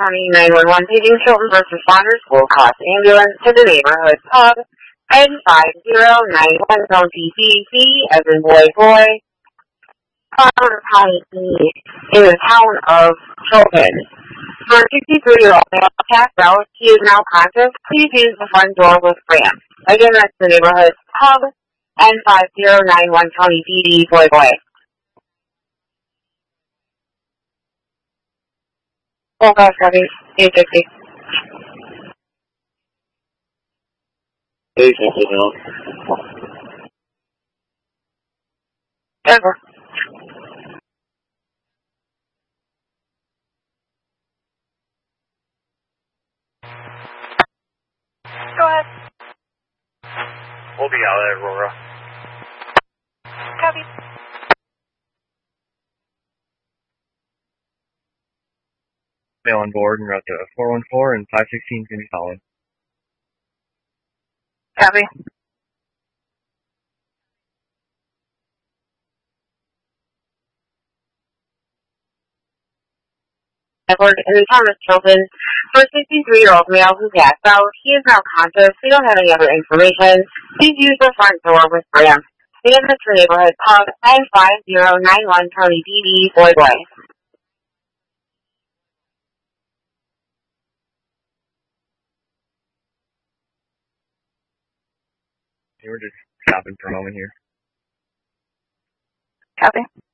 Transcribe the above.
County 911 paging Chilton First Responders School Cost Ambulance to the neighborhood pub N5091 County DC as in boy, Crawford County in the town of Chilton. For a 63-year-old male passed out, he is now conscious. Please use the front door with ramp. Again, that's the neighborhood pub N5091 County PD boy. Oh gosh, copy. 860. 860 now. Denver. Go ahead. We'll be out at Aurora. Copy. Mail on board and route to 414 and 516 can be followed. Copy. Edward in the town of Chilton for a 63-year-old male who passed out. He is now conscious. We don't have any other information. Please use the front door with ramp. Again, that's the neighborhood pub N5091 County PD boy. We're just stopping for a moment here. Copy.